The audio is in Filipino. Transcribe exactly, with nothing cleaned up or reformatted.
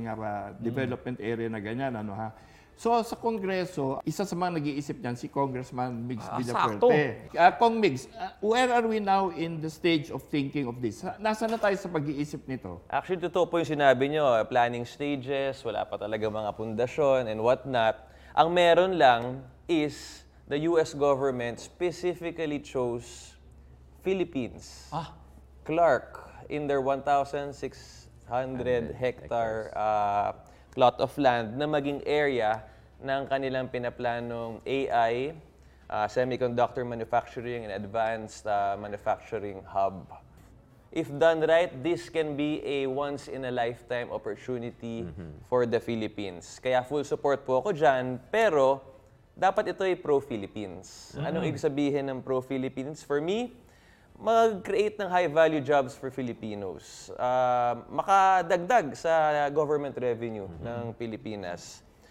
ating uh, development area na ganyan. Ano, ha? So sa Kongreso, isa sa mga nag-iisip niyan si Congressman Migs Ah, Villafuerte. Uh, Kong Migs, uh, where are we now in the stage of thinking of this? Nasaan na tayo sa pag-iisip nito? Actually, totoo po yung sinabi nyo, eh, planning stages, wala pa talaga mga pundasyon and whatnot. Ang meron lang is the U S government specifically chose Philippines. Ah. Clark, in their one thousand six hundred hectare uh, plot of land na maging area ng kanilang pinaplanong A I, uh, semiconductor manufacturing and advanced uh, manufacturing hub. If done right, this can be a once-in-a-lifetime opportunity for the Philippines. Kaya full support po ako dyan, pero dapat ito ay pro-Philippines. Anong ibig sabihin ng pro-Philippines? For me, mag-create ng high-value jobs for Filipinos. Uh, makadagdag sa government revenue ng Pilipinas.